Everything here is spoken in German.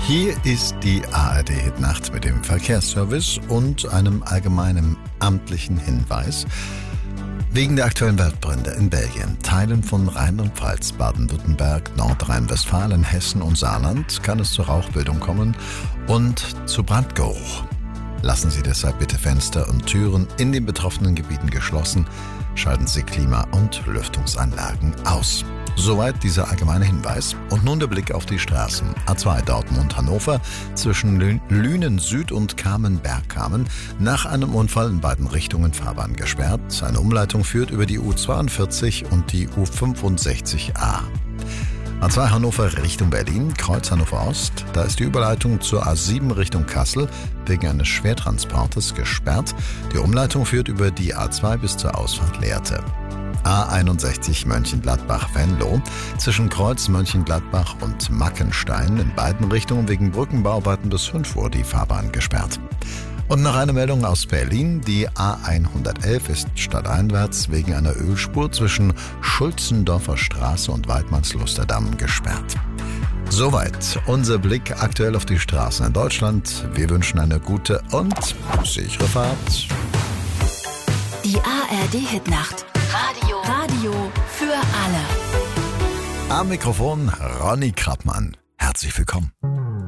Hier ist die ARD-Hitnacht mit dem Verkehrsservice und einem allgemeinen amtlichen Hinweis. Wegen der aktuellen Waldbrände in Belgien, Teilen von Rheinland-Pfalz, Baden-Württemberg, Nordrhein-Westfalen, Hessen und Saarland kann es zur Rauchbildung kommen und zu Brandgeruch. Lassen Sie deshalb bitte Fenster und Türen in den betroffenen Gebieten geschlossen. Schalten Sie Klima- und Lüftungsanlagen aus. Soweit dieser allgemeine Hinweis. Und nun der Blick auf die Straßen. A2 Dortmund-Hannover zwischen Lünen Süd und Kamen-Bergkamen. Nach einem Unfall in beiden Richtungen Fahrbahn gesperrt. Eine Umleitung führt über die U42 und die U65a. A2 Hannover Richtung Berlin, Kreuz Hannover Ost. Da ist die Überleitung zur A7 Richtung Kassel wegen eines Schwertransportes gesperrt. Die Umleitung führt über die A2 bis zur Ausfahrt Lehrte. A61 Mönchengladbach-Venlo zwischen Kreuz Mönchengladbach und Mackenstein in beiden Richtungen wegen Brückenbauarbeiten bis 5 Uhr die Fahrbahn gesperrt. Und noch eine Meldung aus Berlin. Die A111 ist stadteinwärts wegen einer Ölspur zwischen Schulzendorfer Straße und Waldmannslusterdamm gesperrt. Soweit unser Blick aktuell auf die Straßen in Deutschland. Wir wünschen eine gute und sichere Fahrt. Die ARD-Hitnacht. Radio für alle. Am Mikrofon Ronny Krappmann. Herzlich willkommen.